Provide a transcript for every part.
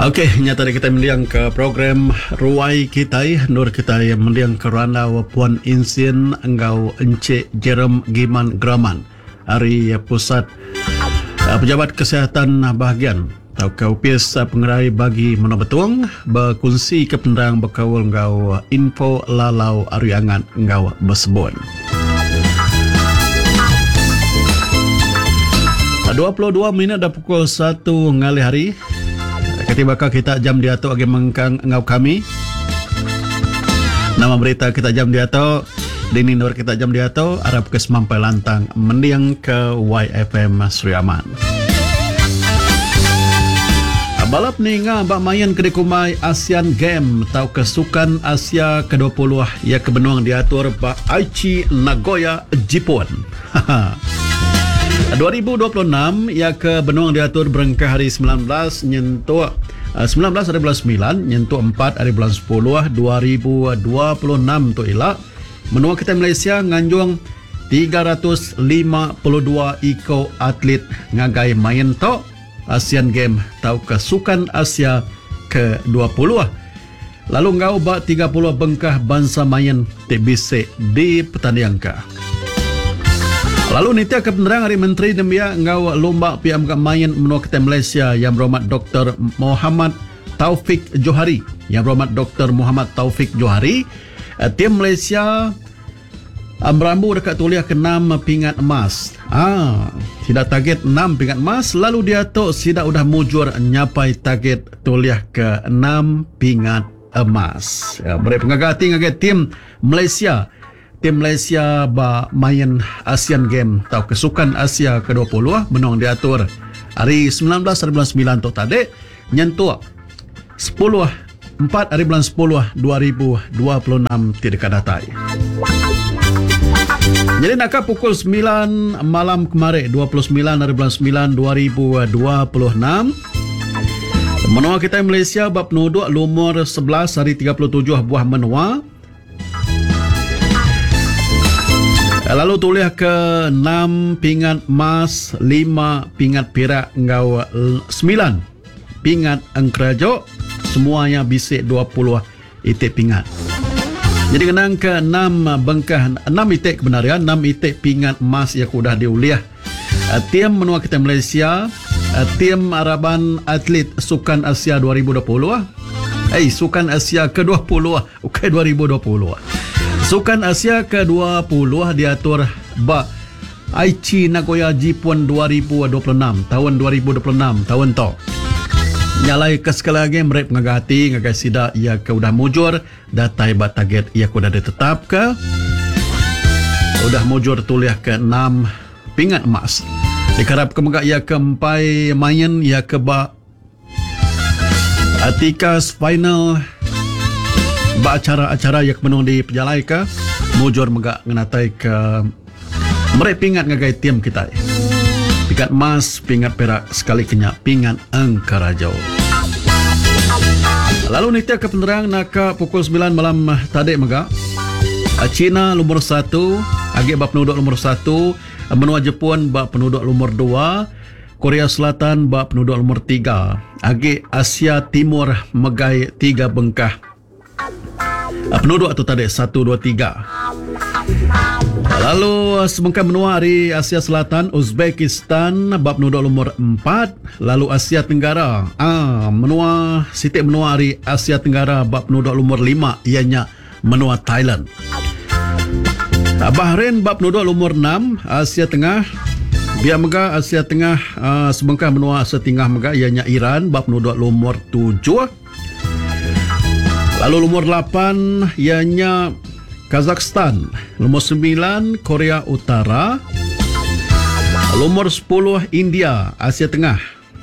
Okey, nyata kita mendiang ke program Ruai Kitai, Nur kita yang mendiang ke Ranau Puan Insin Engau Encik Jerem Giman Graman. Hari Pusat Pejabat Kesihatan Bahagian atau Kaupis Pengerai bagi Menobetuang berkongsi ke penerang berkawal engau info lalau ariangan engau bersebut. 22 minit dah pukul 1 ngali hari. Ketibakah kita jam diatuk agi mengkang engau kami. Nama berita kita jam diatuk, dini nur kita jam diatuk, Arab kesemampai lantang mendiang ke YFM Sri Aman. Balap ni nga bak main ke dikumai Asian Game tau kesukan Asia ke-20 ya kebenuang diatur bak Aichi Nagoya, Jepun. 2026 ya ke benua diatur berengkah hari 19 nyentuh 19 hari bulan 9 nyentuh 4 hari bulan 10 2026 tu ila benua kita Malaysia nganjung 352 iko atlet ngagai main to Asian Game tau kesukan Asia ke-20. Lalu ngau bak 30 bengkah bangsa main TBC di pertandingan ka. Lalu nitia ke penerang hari Menteri Dembia ngau lomba PM main menua kita Malaysia yang berhormat Dr. Muhammad Taufik Johari. Yang berhormat Dr. Muhammad Taufik Johari, tim Malaysia berambu dekat tuliah ke 6 pingat emas. Tidak target 6 pingat emas, lalu dia tu tidak udah mujur nyapai target tuliah ke 6 pingat emas. Mereka pengagati ngagai tim Malaysia. Tim Malaysia ba main Asian Game atau kesukan Asia ke-20 menang diatur hari 19 hari bulan 9 tu tadi nyentuh 4 hari bulan 10 2026 tidak datai. Jadi nak pukul 9 malam kemarin 29 hari bulan 9 2026 menua kita Malaysia bab penduduk lumur 11 hari 37 buah menua. Lalu tulis ke 6 pingat emas, 5 pingat perak, engau 9 pingat engkerajo, semuanya bisik 20 itik pingat. Jadi kenang ke 6 bengkah, 6 itik kebenaran, 6 itik pingat emas yang sudah diuliah. Tim menua kita Malaysia, tim Araban Atlet Sukan Asia 2020, Sukan Asia ke-20, bukan 2020. Sukan Asia ke-20 diatur bak Aichi Nagoya Jepun 2026 tahun 2026 tahun to. Nyalai ke sekali lagi mereka ngagati ngagai sida ia ke udah mujur datai bat target ia ke udah ditetap ke udah mujur tuliah ke 6 pingat emas. Dikarap ke megak ia ke empai main ia ke bak Atikas final ba acara-acara yang menung di pejalai ke mujur megak ngenatai ke mereka pingat ngagai tim kita pingat emas, pingat perak sekali kenyak pingat engkarajau. Lalu nitia ke penerang nak pukul 9 malam tadi megak China nomor 1 agi bab penduduk nomor 1 menua Jepun bab penduduk nomor 2 Korea Selatan bab penduduk nomor 3 agi Asia Timur megai 3 bengkah penduduk tu tadi 1, 2, 3. Lalu sebengkah menua hari Asia Selatan Uzbekistan bab penduduk nomor 4. Lalu Asia Tenggara menua sitik menua hari Asia Tenggara bab penduduk nomor 5 ianya menua Thailand. Bahrain bab penduduk nomor 6 Asia Tengah. Biar mega Asia Tengah sebengkah menua Asia Tengah mega ianya Iran bab penduduk nomor 7. Lalu nomor 8 ianya Kazakhstan, nomor 9 Korea Utara, nomor 10 India, Asia Tengah.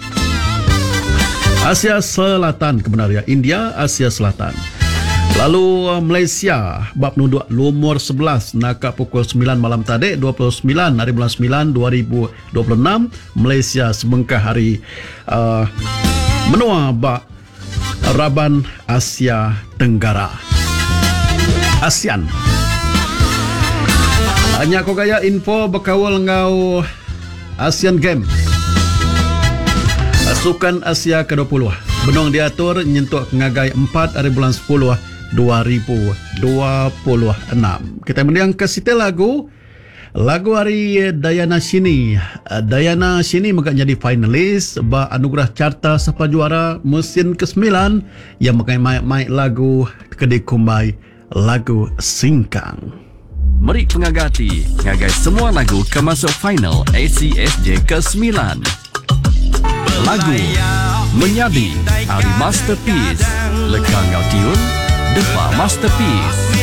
Asia Selatan kebenaran India, Asia Selatan. Lalu Malaysia bab penduduk nomor 11 nak pukul 9 malam tadi 29 hari bulan 9 2026 Malaysia sebengkah hari menua bab Raban Asia Tenggara ASEAN. Hanya kau gaya info berkawal ngau Asian Game Sukan Asia ke-20. Benong diatur nyentuk ngagai 4 hari bulan 10 2026. Kita mendiang ke situ lagu hari Dayana Shini. Dayana Shini maka jadi finalis ba anugerah carta Sapa Juara musim ke-9 yang makai mai lagu Kedai Kumbai, lagu Singkang. Mari pengagati ngagai semua lagu ke masuk final ACSJ ke-9. Lagu Menyadi Ari Masterpiece, Lekang Ngau Tiun Depa Masterpiece.